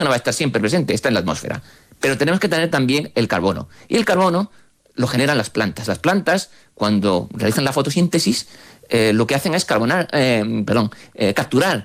no va a estar siempre presente, está en la atmósfera. Pero tenemos que tener también el carbono. Y el carbono lo generan las plantas. Las plantas, cuando realizan la fotosíntesis, lo que hacen es capturar